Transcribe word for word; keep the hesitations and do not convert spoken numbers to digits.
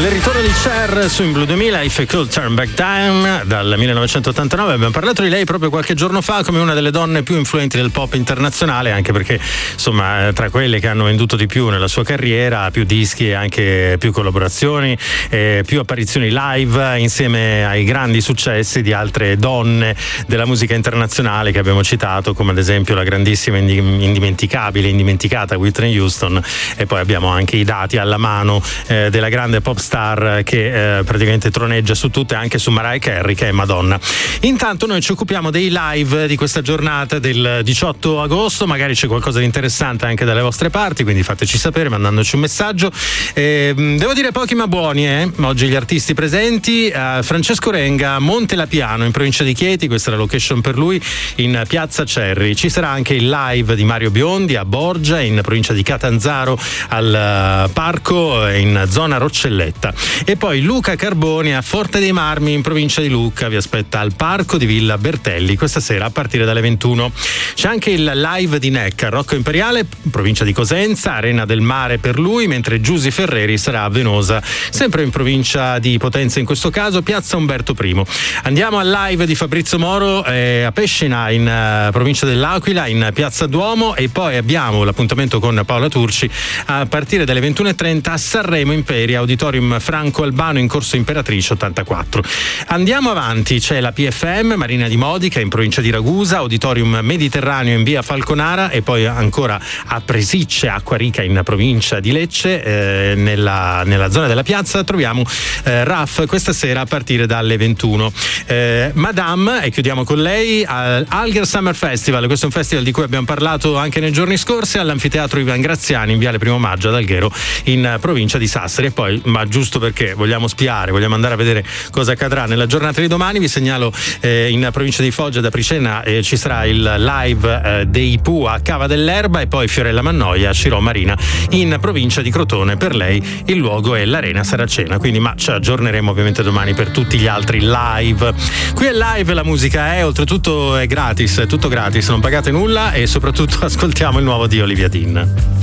Il ritorno di Cher su In Blue duemila, If I Could Turn Back Time, dal millenovecentottantanove. Abbiamo parlato di lei proprio qualche giorno fa come una delle donne più influenti del pop internazionale, anche perché insomma tra quelle che hanno venduto di più nella sua carriera, più dischi e anche più collaborazioni, eh, più apparizioni live insieme ai grandi successi di altre donne della musica internazionale che abbiamo citato, come ad esempio la grandissima, indimenticabile, indimenticata Whitney Houston, e poi abbiamo anche i dati alla mano eh, della grande pop star che eh, praticamente troneggia su tutte, anche su Mariah Carey, che è Madonna. Intanto noi ci occupiamo dei live di questa giornata del diciotto agosto, magari c'è qualcosa di interessante anche dalle vostre parti, quindi fateci sapere mandandoci un messaggio. Eh, devo dire pochi ma buoni eh? Oggi gli artisti presenti: eh, Francesco Renga, Monte Lapiano in provincia di Chieti, questa è la location per lui, in piazza Cerri. Ci sarà anche il live di Mario Biondi a Borgia in provincia di Catanzaro al uh, parco in zona Roccelletta. E poi Luca Carboni a Forte dei Marmi in provincia di Lucca vi aspetta al parco di Villa Bertelli questa sera a partire dalle ventuno. C'è anche il live di Necca, Rocco Imperiale, provincia di Cosenza, Arena del Mare per lui, mentre Giusy Ferreri sarà a Venosa, sempre in provincia di Potenza in questo caso, piazza Umberto I. Andiamo al live di Fabrizio Moro eh, a Pescina in uh, provincia dell'Aquila, in piazza Duomo, e poi abbiamo l'appuntamento con Paola Turci a partire dalle ventuno e trenta a Sanremo Imperia, Auditorium Franco Albano in corso Imperatrice ottantaquattro. Andiamo avanti, c'è la P F M Marina di Modica in provincia di Ragusa, Auditorium Mediterraneo in via Falconara, e poi ancora a Presicce, Acquarica in provincia di Lecce, eh, nella, nella zona della piazza troviamo eh, R A F questa sera a partire dalle ventuno. Eh, Madame, e chiudiamo con lei, al Alger Summer Festival, questo è un festival di cui abbiamo parlato anche nei giorni scorsi, all'anfiteatro Ivan Graziani in viale Primo Maggio ad Alghero in provincia di Sassari. E poi, ma giusto perché vogliamo spiare, vogliamo andare a vedere cosa accadrà nella giornata di domani, vi segnalo eh, in provincia di Foggia ad Apricena eh, ci sarà il live eh, dei Pooh a Cava dell'Erba, e poi Fiorella Mannoia a Cirò Marina in provincia di Crotone. Per lei il luogo è l'Arena Saracena, quindi ma ci aggiorneremo ovviamente domani per tutti gli altri live. Qui è live, la musica è oltretutto è gratis, è tutto gratis, non pagate nulla, e soprattutto ascoltiamo il nuovo di Olivia Dean.